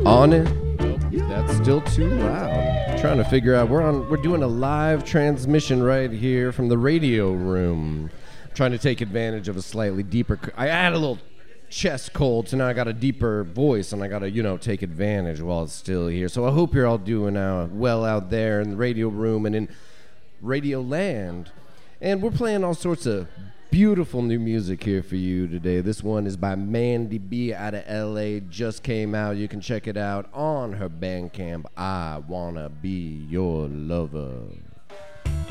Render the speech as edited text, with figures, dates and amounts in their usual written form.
On it? Nope, that's still too loud. Trying to figure out, we're doing a live transmission right here from the radio room. Trying to take advantage of a slightly deeper, I had a little chest cold, so now I got a deeper voice, and I got to, take advantage while it's still here. So I hope you're all doing well out there in the radio room and in Radio Land. And we're playing all sorts of beautiful new music here for you today. This one is by Mandy B out of LA, just came out. You can check it out on her Bandcamp, I Wanna Be Your Lover.